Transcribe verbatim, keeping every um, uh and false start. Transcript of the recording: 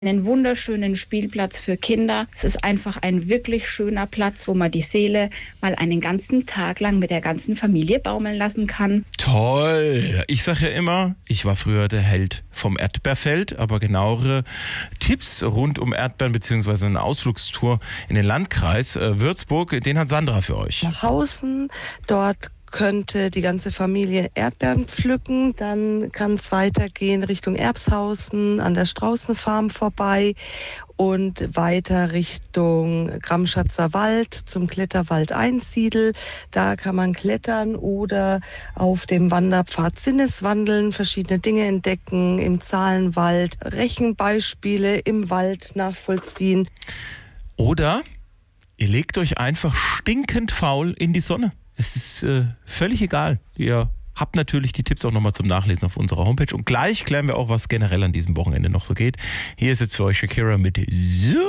Einen wunderschönen Spielplatz für Kinder. Es ist einfach ein wirklich schöner Platz, wo man die Seele mal einen ganzen Tag lang mit der ganzen Familie baumeln lassen kann. Toll! Ich sage ja immer, ich war früher der Held vom Erdbeerfeld, aber genauere Tipps rund um Erdbeeren bzw. eine Ausflugstour in den Landkreis äh, Würzburg, den hat Sandra für euch. Nach Hausen, dort könnte die ganze Familie Erdbeeren pflücken. Dann kann es weitergehen Richtung Erbshausen, an der Straußenfarm vorbei und weiter Richtung Gramschatzer Wald zum Kletterwald Einsiedel. Da kann man klettern oder auf dem Wanderpfad Sinneswandeln, verschiedene Dinge entdecken, im Zahlenwald Rechenbeispiele im Wald nachvollziehen. Oder ihr legt euch einfach stinkend faul in die Sonne. Es ist äh, völlig egal. Ihr habt natürlich die Tipps auch nochmal zum Nachlesen auf unserer Homepage. Und gleich klären wir auch, was generell an diesem Wochenende noch so geht. Hier ist jetzt für euch Shakira mit So.